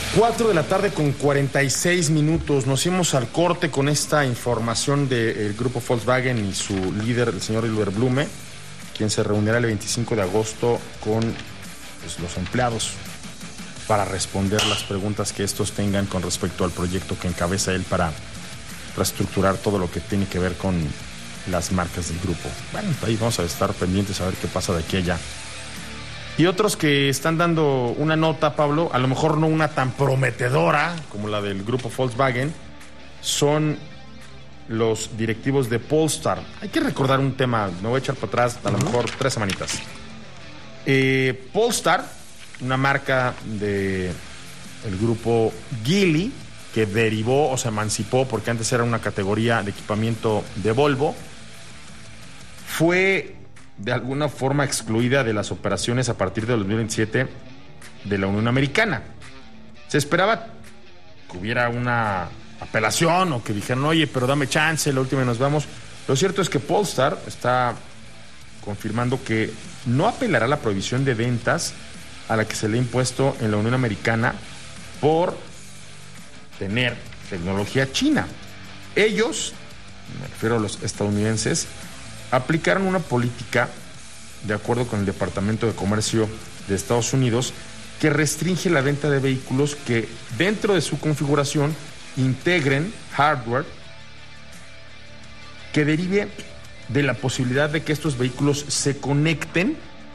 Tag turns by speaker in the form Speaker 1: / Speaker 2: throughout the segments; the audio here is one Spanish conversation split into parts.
Speaker 1: 4:46 p.m. Nos fuimos al corte con esta información del grupo Volkswagen y su líder, el señor Oliver Blume, quien se reunirá el 25 de agosto con los empleados para responder las preguntas que estos tengan con respecto al proyecto que encabeza él para reestructurar todo lo que tiene que ver con las marcas del grupo. Bueno, ahí vamos a estar pendientes a ver qué pasa de aquí a allá. Y otros que están dando una nota, Pablo, a lo mejor no una tan prometedora como la del grupo Volkswagen, son los directivos de Polestar. Hay que recordar un tema, me voy a echar para atrás a lo mejor 3 semanitas. Polestar, una marca del grupo Geely, que derivó o se emancipó porque antes era una categoría de equipamiento de Volvo, fue de alguna forma excluida de las operaciones a partir de 2027 de la Unión Americana. Se esperaba que hubiera una apelación o que dijeran, oye, pero dame chance, la última nos vamos. Lo cierto es que Polestar está confirmando que no apelará a la prohibición de ventas a la que se le ha impuesto en la Unión Americana por tener tecnología china. Ellos, me refiero a los estadounidenses, aplicaron una política, de acuerdo con el Departamento de Comercio de Estados Unidos, que restringe la venta de vehículos que dentro de su configuración integren hardware que derive de la posibilidad de que estos vehículos se conecten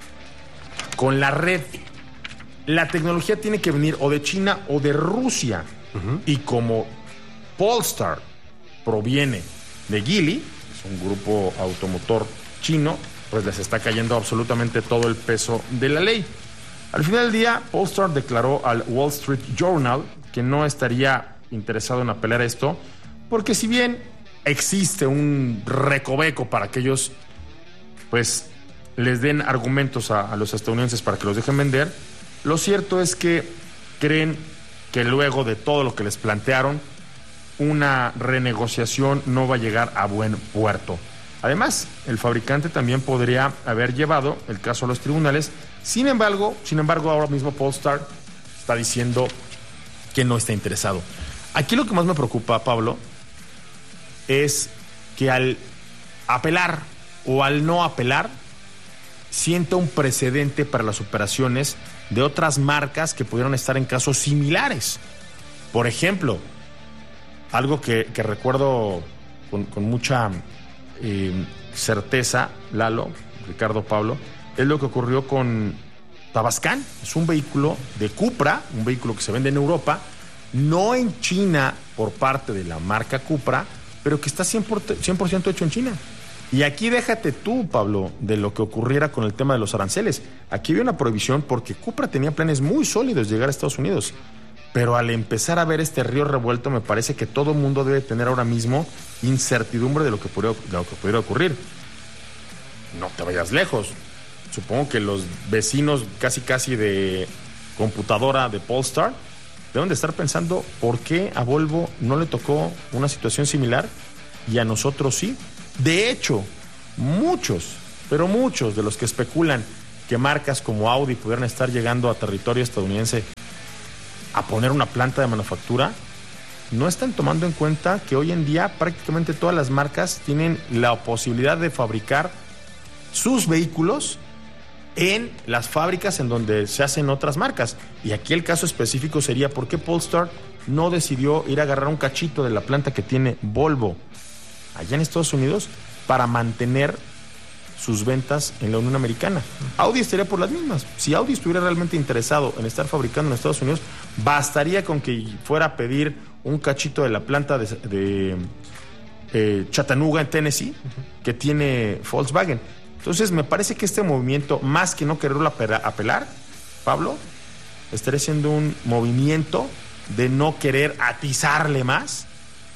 Speaker 1: con la red. La tecnología tiene que venir o de China o de Rusia. Y como Polestar proviene de Geely, es un grupo automotor chino, pues les está cayendo absolutamente todo el peso de la ley. Al final del día, Polestar declaró al Wall Street Journal que no estaría interesado en apelar esto, porque si bien existe un recoveco para que ellos pues les den argumentos a los estadounidenses para que los dejen vender, lo cierto es que creen que luego de todo lo que les plantearon, una renegociación no va a llegar a buen puerto. Además, el fabricante también podría haber llevado el caso a los tribunales. Sin embargo, ahora mismo Polestar está diciendo que no está interesado. Aquí lo que más me preocupa, Pablo, es que al apelar o al no apelar, sienta un precedente para las operaciones de otras marcas que pudieron estar en casos similares. Por ejemplo, algo que recuerdo con mucha certeza, Lalo, Ricardo, Pablo, es lo que ocurrió con Tavascan. Es un vehículo de Cupra, un vehículo que se vende en Europa, no en China por parte de la marca Cupra, pero que está 100% hecho en China. Y aquí déjate tú, Pablo, de lo que ocurriera con el tema de los aranceles. Aquí había una prohibición porque Cupra tenía planes muy sólidos de llegar a Estados Unidos. Pero al empezar a ver este río revuelto, me parece que todo el mundo debe tener ahora mismo incertidumbre de lo que pudiera ocurrir. No te vayas lejos. Supongo que los vecinos casi de computadora de Polestar deben de estar pensando por qué a Volvo no le tocó una situación similar y a nosotros sí. De hecho, muchos de los que especulan que marcas como Audi pudieran estar llegando a territorio estadounidense a poner una planta de manufactura, no están tomando en cuenta que hoy en día prácticamente todas las marcas tienen la posibilidad de fabricar sus vehículos en las fábricas en donde se hacen otras marcas. Y aquí el caso específico sería por qué Polestar no decidió ir a agarrar un cachito de la planta que tiene Volvo allá en Estados Unidos para mantener sus ventas en la Unión Americana. Audi estaría por las mismas. Si Audi estuviera realmente interesado en estar fabricando en Estados Unidos, bastaría con que fuera a pedir un cachito de la planta de Chattanooga, en Tennessee, que tiene Volkswagen. Entonces, me parece que este movimiento, más que no quererlo apelar, Pablo, estaría siendo un movimiento de no querer atizarle más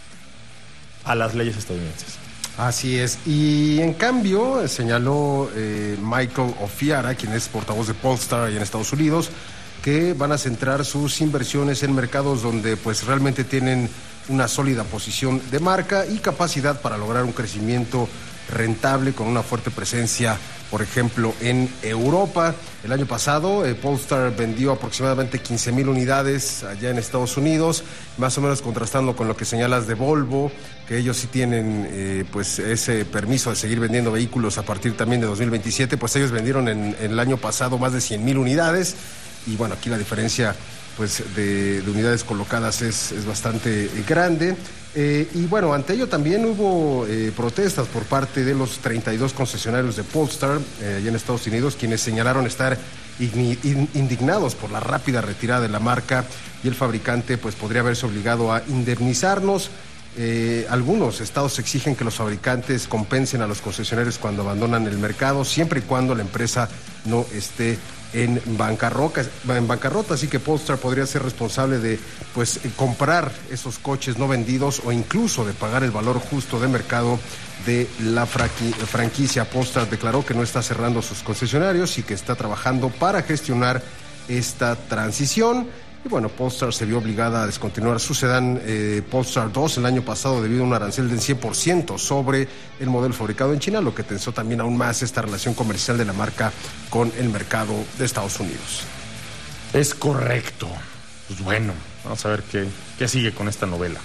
Speaker 1: a las leyes estadounidenses.
Speaker 2: Así es. Y en cambio, señaló Michael Ofiara, quien es portavoz de Polestar allá en Estados Unidos, que van a centrar sus inversiones en mercados donde pues realmente tienen una sólida posición de marca y capacidad para lograr un crecimiento rentable, con una fuerte presencia, por ejemplo, en Europa. El año pasado, Polestar vendió aproximadamente 15,000 unidades allá en Estados Unidos, más o menos contrastando con lo que señalas de Volvo, que ellos sí tienen pues ese permiso de seguir vendiendo vehículos a partir también de 2027, pues ellos vendieron en el año pasado más de 100,000 unidades, y bueno, aquí la diferencia pues de unidades colocadas es bastante grande. Y bueno, ante ello también hubo protestas por parte de los 32 concesionarios de Polestar allá en Estados Unidos, quienes señalaron estar indignados por la rápida retirada de la marca, y el fabricante pues podría verse obligado a indemnizarnos. Algunos estados exigen que los fabricantes compensen a los concesionarios cuando abandonan el mercado, siempre y cuando la empresa no esté en bancarrota, así que Polestar podría ser responsable de pues comprar esos coches no vendidos, o incluso de pagar el valor justo de mercado de la franquicia. Polestar declaró que no está cerrando sus concesionarios y que está trabajando para gestionar esta transición. Y bueno, Polestar se vio obligada a descontinuar su sedán Polestar 2 el año pasado debido a un arancel del 100% sobre el modelo fabricado en China, lo que tensó también aún más esta relación comercial de la marca con el mercado de Estados Unidos.
Speaker 1: Es correcto. Pues bueno, vamos a ver qué sigue con esta novela.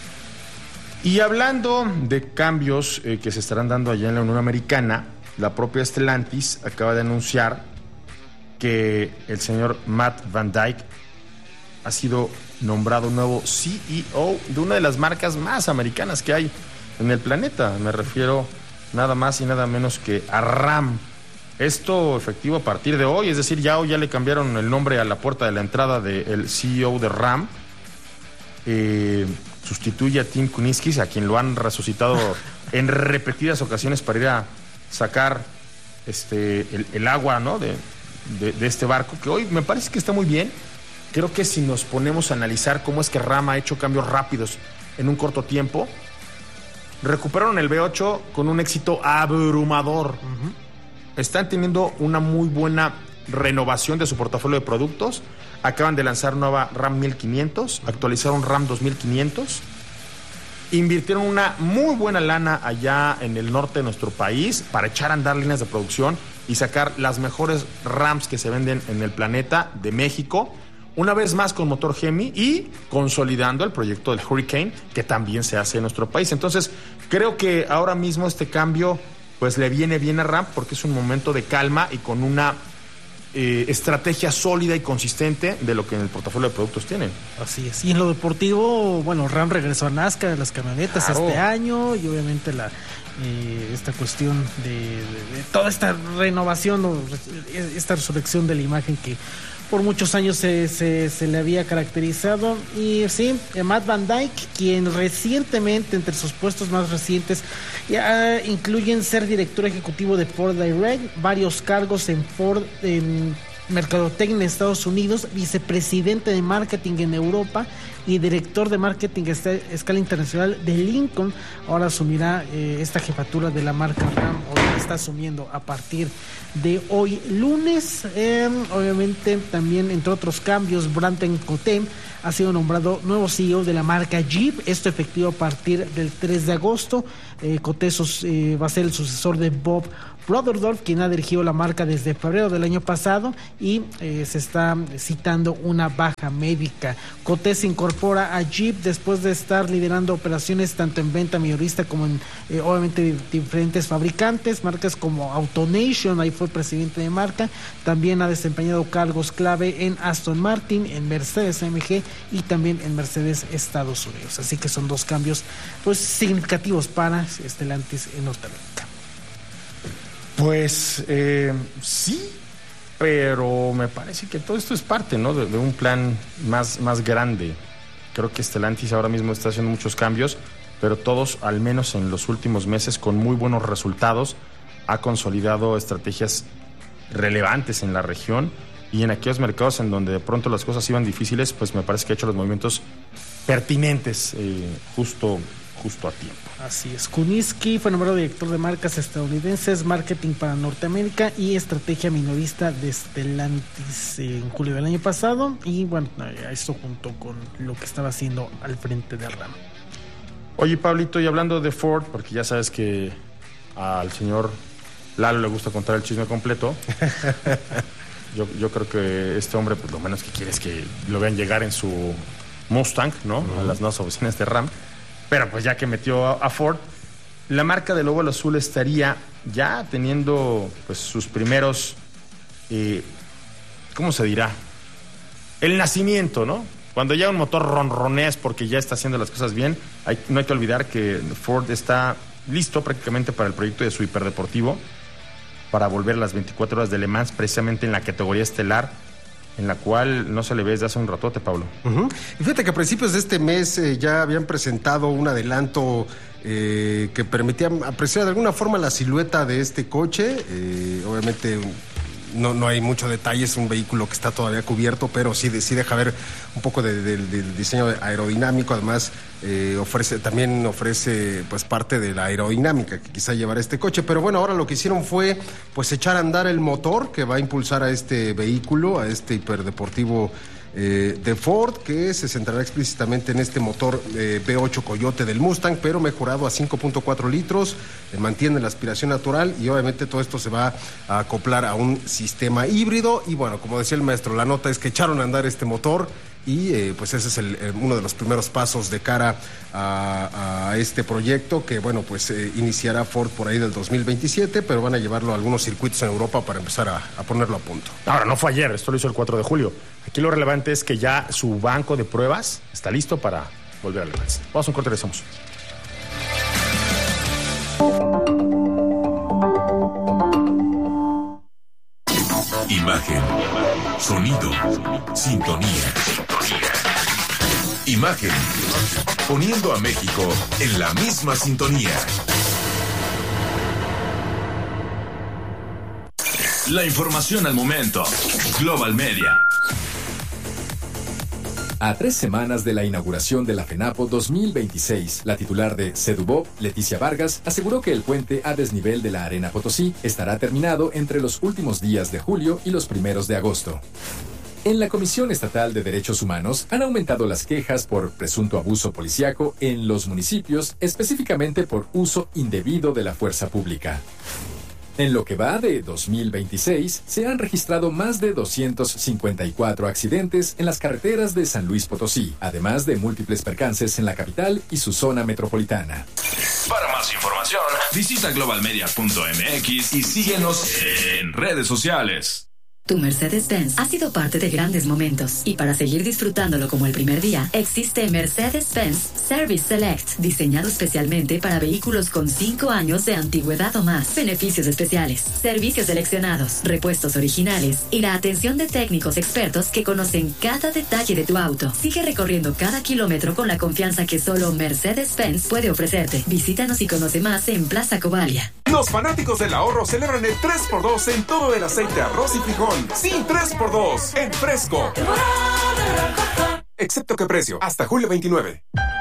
Speaker 1: Y hablando de cambios que se estarán dando allá en la Unión Americana, la propia Stellantis acaba de anunciar que el señor Matt Van Dyke ha sido nombrado nuevo CEO de una de las marcas más americanas que hay en el planeta. Me refiero nada más y nada menos que a RAM. Esto efectivo a partir de hoy, es decir, ya le cambiaron el nombre a la puerta de la entrada del CEO de RAM. Sustituye a Tim Kuniskis, a quien lo han resucitado en repetidas ocasiones para ir a sacar el agua, ¿no?, de este barco, que hoy me parece que está muy bien. Creo que si nos ponemos a analizar cómo es que RAM ha hecho cambios rápidos en un corto tiempo, recuperaron el V8 con un éxito abrumador. Uh-huh. Están teniendo una muy buena renovación de su portafolio de productos. Acaban de lanzar nueva RAM 1500, actualizaron RAM 2500. Invirtieron una muy buena lana allá en el norte de nuestro país para echar a andar líneas de producción y sacar las mejores RAMs que se venden en el planeta de México. Una vez más con motor Hemi y consolidando el proyecto del Hurricane, que también se hace en nuestro país. Entonces, creo que ahora mismo este cambio pues le viene bien a RAM, porque es un momento de calma y con una estrategia sólida y consistente de lo que en el portafolio de productos tienen.
Speaker 3: Así es. Y en lo deportivo, bueno, RAM regresó a NASCAR de las camionetas este año, y obviamente esta cuestión de toda esta renovación, esta resurrección de la imagen que por muchos años se le había caracterizado. Y sí, Matt Van Dyke, quien recientemente, entre sus puestos más recientes, ya incluyen ser director ejecutivo de Ford Direct, varios cargos en Ford, en Mercadotecnia en Estados Unidos, vicepresidente de marketing en Europa y director de marketing a escala internacional de Lincoln. Ahora asumirá esta jefatura de la marca RAM, o la está asumiendo a partir de hoy lunes. Obviamente también, entre otros cambios, Brandon Coté ha sido nombrado nuevo CEO de la marca Jeep, esto efectivo a partir del 3 de agosto. Coté va a ser el sucesor de Bob Broderdorf, quien ha dirigido la marca desde febrero del año pasado, y se está citando una baja médica. Coté se incorpora a Jeep después de estar liderando operaciones tanto en venta minorista como en obviamente diferentes fabricantes, marcas como AutoNation, ahí fue presidente de marca. También ha desempeñado cargos clave en Aston Martin, en Mercedes AMG y también en Mercedes Estados Unidos. Así que son dos cambios pues significativos para Stellantis en Norteamérica.
Speaker 1: Pues sí, pero me parece que todo esto es parte, ¿no?, de un plan más grande. Creo que Stellantis ahora mismo está haciendo muchos cambios, pero todos, al menos en los últimos meses, con muy buenos resultados. Ha consolidado estrategias relevantes en la región, y en aquellos mercados en donde de pronto las cosas iban difíciles, pues me parece que ha hecho los movimientos pertinentes justo a tiempo.
Speaker 3: Así es. Kuniski fue nombrado director de marcas estadounidenses, marketing para Norteamérica y estrategia minorista de Stellantis en julio del año pasado. Y bueno, esto junto con lo que estaba haciendo al frente de RAM.
Speaker 1: Oye, Pablito, y hablando de Ford, porque ya sabes que al señor Lalo le gusta contar el chisme completo. Yo creo que este hombre, pues lo menos que quiere es que lo vean llegar en su Mustang, ¿no? A las nuevas oficinas de RAM. Pero pues ya que metió a Ford, la marca del óvalo azul estaría ya teniendo pues sus primeros, ¿cómo se dirá? El nacimiento, ¿no? Cuando ya un motor ronronea es porque ya está haciendo las cosas bien. No hay que olvidar que Ford está listo prácticamente para el proyecto de su hiperdeportivo, para volver a las 24 horas de Le Mans, precisamente en la categoría estelar, en la cual no se le ve desde hace un ratote, Pablo.
Speaker 2: Y fíjate que a principios de este mes ya habían presentado un adelanto que permitía apreciar de alguna forma la silueta de este coche. Obviamente no hay mucho detalle, es un vehículo que está todavía cubierto, pero sí deja ver un poco del diseño aerodinámico. Además ofrece pues parte de la aerodinámica que quizá llevará este coche. Pero bueno, ahora lo que hicieron fue pues echar a andar el motor que va a impulsar a este vehículo, a este hiperdeportivo de Ford, que se centrará explícitamente en este motor V8 Coyote del Mustang, pero mejorado a 5.4 litros, mantiene la aspiración natural y obviamente todo esto se va a acoplar a un sistema híbrido. Y bueno, como decía el maestro, la nota es que echaron a andar este motor y pues ese es uno de los primeros pasos de cara a este proyecto que bueno, pues iniciará Ford por ahí del 2027, pero van a llevarlo a algunos circuitos en Europa para empezar a ponerlo a punto.
Speaker 1: Ahora, no fue ayer, esto lo hizo el 4 de julio. Aquí lo relevante es que ya su banco de pruebas está listo para volver al Le Mans. Vamos a un corte y regresamos.
Speaker 4: Imagen, sonido, sintonía. Imagen, poniendo a México en la misma sintonía. La información al momento. Global Media.
Speaker 5: A 3 semanas de la inauguración de la FENAPO 2026, la titular de Sedubop, Leticia Vargas, aseguró que el puente a desnivel de la Arena Potosí estará terminado entre los últimos días de julio y los primeros de agosto. En la Comisión Estatal de Derechos Humanos han aumentado las quejas por presunto abuso policíaco en los municipios, específicamente por uso indebido de la fuerza pública. En lo que va de 2026, se han registrado más de 254 accidentes en las carreteras de San Luis Potosí, además de múltiples percances en la capital y su zona metropolitana.
Speaker 4: Para más información, visita globalmedia.mx y síguenos en redes sociales.
Speaker 6: Tu Mercedes-Benz ha sido parte de grandes momentos y para seguir disfrutándolo como el primer día, existe Mercedes-Benz Service Select, diseñado especialmente para vehículos con 5 años de antigüedad o más. Beneficios especiales, servicios seleccionados, repuestos originales y la atención de técnicos expertos que conocen cada detalle de tu auto. Sigue recorriendo cada kilómetro con la confianza que solo Mercedes-Benz puede ofrecerte. Visítanos y conoce más en Plaza Covalia.
Speaker 7: Los fanáticos del ahorro celebran el 3x2 en todo el aceite, arroz y frijol. Sí, 3x2 en Fresco. Excepto que precio, hasta julio 29.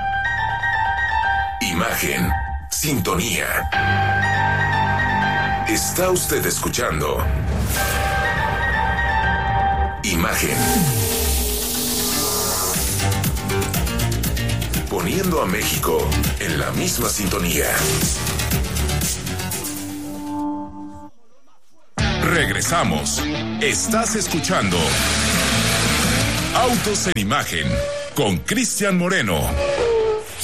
Speaker 4: Imagen, sintonía. Está usted escuchando Imagen. Poniendo a México en la misma sintonía. Regresamos. Estás escuchando Autos en Imagen con Cristian Moreno.